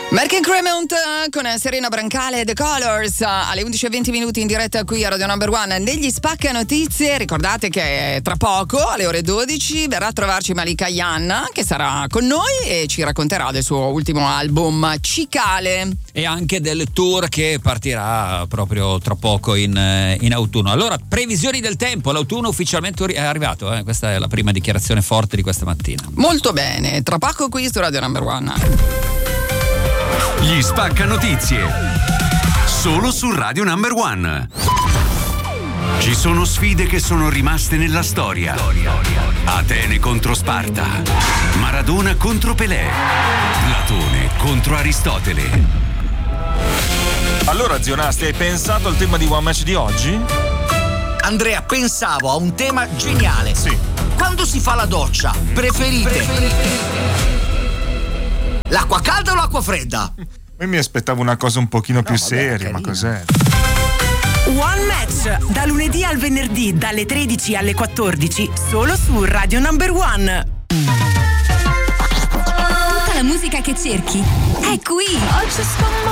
Mark Cremont con Serena Brancale e The Colors alle 11:20 in diretta qui a Radio Number One negli Spacca Notizie. Ricordate che tra poco alle ore 12 verrà a trovarci Malika Yanna, che sarà con noi e ci racconterà del suo ultimo album Cicale e anche del tour che partirà proprio tra poco in autunno. Allora, previsioni del tempo, l'autunno ufficialmente è arrivato, questa è la prima dichiarazione forte di questa mattina. Molto bene, tra poco qui su Radio Number One. Gli Spacca Notizie, solo su Radio Number One. Ci sono sfide che sono rimaste nella storia. Atene contro Sparta, Maradona contro Pelé, Platone contro Aristotele. Allora, zio Nasti, hai pensato al tema di One Match di oggi? Andrea, pensavo a un tema geniale. Sì. Quando si fa la doccia, preferite l'acqua calda o l'acqua fredda? Io mi aspettavo una cosa un pochino più seria, ma cos'è? One Match, da lunedì al venerdì, dalle 13 alle 14, solo su Radio Number One. Tutta la musica che cerchi è qui.